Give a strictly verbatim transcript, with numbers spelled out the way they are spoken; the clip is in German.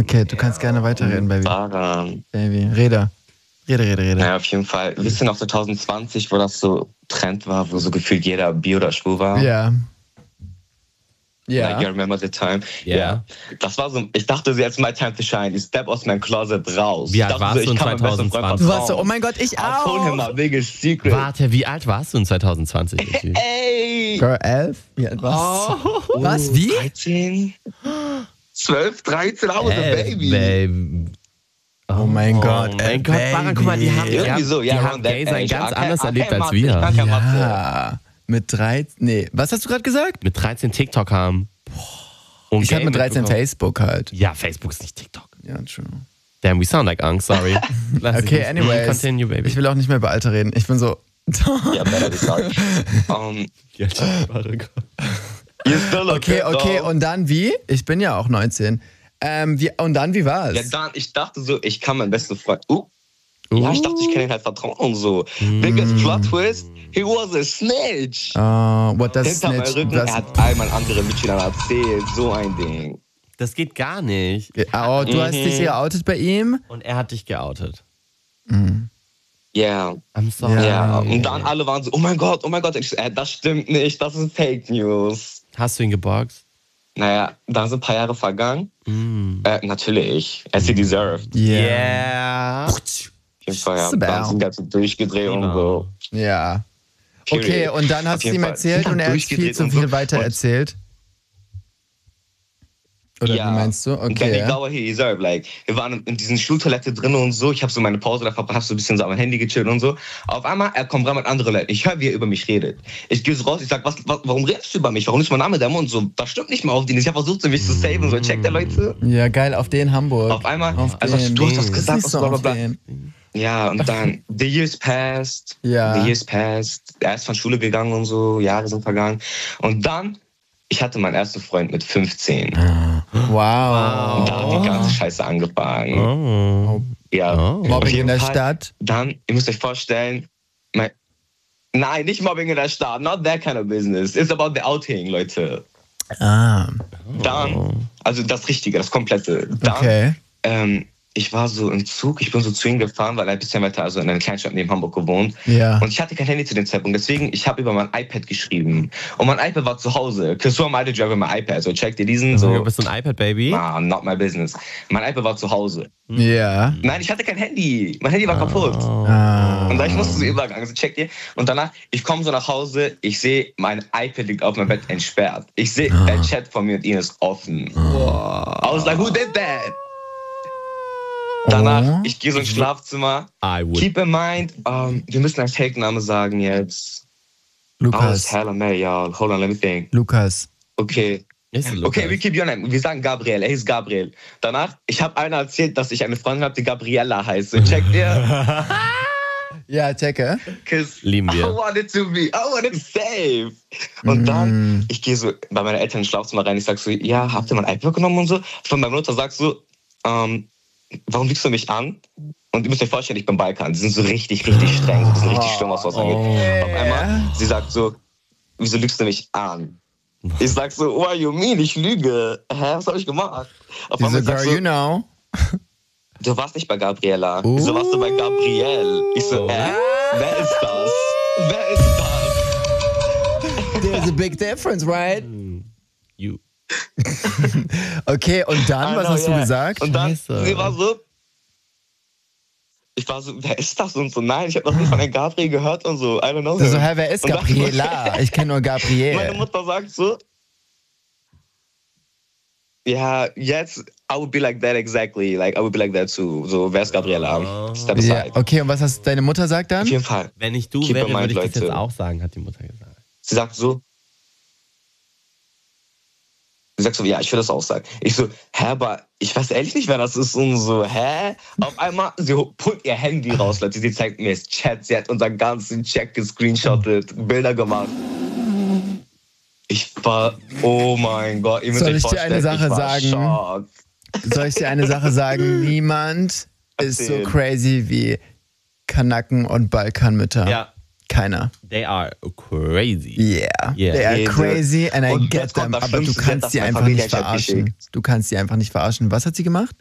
Okay, du kannst gerne weiterreden, Baby. Daran. Baby, rede. Rede, rede, rede. Ja, auf jeden Fall. Wisst ihr noch zwanzig zwanzig, wo das so Trend war, wo so gefühlt jeder bi oder schwul war? Ja. Ja. Like, you remember the time? Ja. Yeah. Das war so, ich dachte, jetzt my time to shine. Ich step aus meinem Closet raus. Wie alt ich dachte warst so, du ich in kann meinen besten Freund zwanzig zwanzig? Du warst so, vertrauen. oh mein Gott, ich I told him auch. my biggest secret. Warte, wie alt warst du in zwanzig zwanzig? Ey! Girl, elf? Wie alt warst du? Was, wie? dreizehn? zwölf, dreizehn, I was a baby. Baby. Oh mein Gott, Oh mein ey, Gott, Baran, guck mal, die haben, die Irgendwie haben, so, ja, die haben around that Gay sein age. ganz I anders can't- I erlebt can't als Mathe, ich wir. kann kein Mathe. Ja. Mit dreizehn, nee, was hast du gerade gesagt? Mit dreizehn TikTok haben. Und Ich hatte Gay mit dreizehn mitbekommen. Facebook halt. Ja, Facebook ist nicht TikTok. Ja, true. Damn, we sound like Angst, sorry. Lass Okay, uns- anyways. Continue, baby. Ich will auch nicht mehr über Alter reden. Ich bin so... Ja, better decide. um, Ja, warte, Gott. you still look Okay, good, okay, though. und dann wie? Ich bin ja auch neunzehn. Ähm, wie, und dann, wie war's? Ja, dann, ich dachte so, ich kann meinen besten Freund. Uh. Ja, ich dachte, ich kann ihn halt vertrauen und so. Biggest Plot Twist, he was a snitch. Uh, what does Hinter meinem Snitch? Rücken, Das, er hat all meinen anderen Mitschülern erzählt. So ein Ding. Das geht gar nicht. oh, du hast Mhm. dich geoutet bei ihm? Und er hat dich geoutet. Ja. I'm sorry. Ja, und dann alle waren so, oh mein Gott, oh mein Gott. Ich so, äh, das stimmt nicht, das ist Fake News. Hast du ihn geboxt? Naja, dann sind ein paar Jahre vergangen. Mm. Äh, natürlich, as he deserved. Yeah. Auf jeden Fall, ja. Super. Dann sind wir so durchgedreht und so. Ja. Okay, Period. und dann Auf hast du jeden ihm Fall. erzählt Sind und dann er hat viel durchgedreht zu und viel so. weiter Und- erzählt. Oder Ja. wie meinst du? Und dann die Okay. Dauer he deserved. Like, wir waren in diesen Schultoilette drin und so. Ich habe so meine Pause da verbracht, hab so ein bisschen so am Handy gechillt und so. Auf einmal, er kommt rein mit anderen Leuten. Ich höre, wie er über mich redet. Ich gehe so raus, ich sag, was, was, warum redest du über mich? Warum ist mein Name der Mund? So, das stimmt nicht mal auf den. Ich habe versucht, so mich zu saven. So, checkt der Leute. Ja, geil, auf den Hamburg. Auf einmal, Auf also den. du hast das gesagt, Siehst du, bla, bla, auf bla. den. Ja, und dann, the years passed. Ja. The years passed. Er ist von Schule gegangen und so. Jahre sind vergangen. Und dann, ich hatte meinen ersten Freund mit fünfzehn. Wow. Und da hat die ganze Scheiße angefangen. Oh. Ja. Oh. Auf Mobbing in jeden der Fall. Stadt. Dann, ihr müsst euch vorstellen, mein, nein, nicht Mobbing in der Stadt, not that kind of business. It's about the outing, Leute. Ah, Dann, also das Richtige, das Komplette. Dann, okay. ähm, ich war so im Zug, ich bin so zu ihm gefahren, weil er ein bisschen weiter, also in einer Kleinstadt neben Hamburg gewohnt. Ja. Und ich hatte kein Handy zu dem Zeitpunkt, deswegen, ich habe über mein iPad geschrieben. Und mein iPad war zu Hause. Cause who am I to drive my iPad? So, check dir diesen, Du so, bist ein iPad-Baby? ah, not my business. Mein iPad war zu Hause. Ja. Nein, ich hatte kein Handy. Mein Handy war kaputt. Ah. Und dann ich musste so Übergang, also checkt ihr. Und danach, ich komme so nach Hause, ich sehe, mein iPad liegt auf meinem Bett entsperrt. Ich sehe, der Chat von mir und ihn ist offen. I was like, who did that? Danach, Oh. ich gehe so ins Schlafzimmer. I would. Keep in mind, um, wir müssen einen Fake-Name sagen jetzt. Oh, it's Lukas. hella Mary, y'all. Hold on, let me think. Lukas. Okay. Ist es Okay, we Lukas? keep your name. Wir sagen Gabriel, er hieß Gabriel. Danach, ich habe einer erzählt, dass ich eine Freundin habe, die Gabriella heißt. So, checkt ihr? Ja, checke. Cause Lieben wir. I wanted to be, I wanted to save. Und dann, ich gehe so bei meinen Eltern ins Schlafzimmer rein, ich sag so, ja, habt ihr mein iPad genommen und so? Von meiner Mutter sagt so, ähm, warum lügst du mich an? Und ihr müsst euch vorstellen, ich bin Balkan. Die sind so richtig, richtig streng. Die sind richtig schlimm, was was angeht. Auf einmal, sie sagt so, wieso lügst du mich an? Ich sag so, what you mean? Ich lüge. Hä, was hab ich gemacht? Auf Diese einmal Girl, sagt so, you know. du warst nicht bei Gabriella. Wieso warst du bei Gabriel? Ich so, äh, wer ist das? Wer ist das? There's a big difference, right? You. Okay, und dann, I was know, hast du yeah. gesagt? Und dann, Scheiße. sie war so, ich war so, wer ist das und so? Nein, ich habe noch nie von einem Gabriel gehört und so. I don't know. Also, him. hä, wer ist Und dann- Gabriela? Ich kenne nur Meine Gabriel. Mutter sagt so, ja, jetzt, I would be like that exactly. Like, I would be like that too. So, wer ist Gabriela? Step Ja, aside. okay, und was hast deine Mutter sagt dann? Auf jeden Fall. Wenn ich du Keep wäre, in mind, würde ich das Leute. jetzt auch sagen, hat die Mutter gesagt. Sie sagt so, sie sagt so, ja, ich will das auch sagen. Ich so, hä, aber ich weiß ehrlich nicht, wer das ist. Und so, hä? Auf einmal, sie pullt ihr Handy raus, Leute. Sie zeigt mir das Chat. Sie hat unseren ganzen Chat gescreenshottet, Bilder gemacht. Ich war, oh mein Gott. Ihr müsst Soll euch ich dir eine vorstellen, Sache ich war sagen? Schock. Soll ich dir eine Sache sagen? Niemand ist so Erzähl. crazy wie Kanaken und Balkanmütter. Ja. Keiner. They are crazy. Yeah. Yeah. They are Jede. crazy and I Und get jetzt kommt them. das Aber du Schlimmste, sie hat kannst das sie mein einfach nicht Familienchat verarschen. geschickt. Du kannst sie einfach nicht verarschen. Was hat sie gemacht?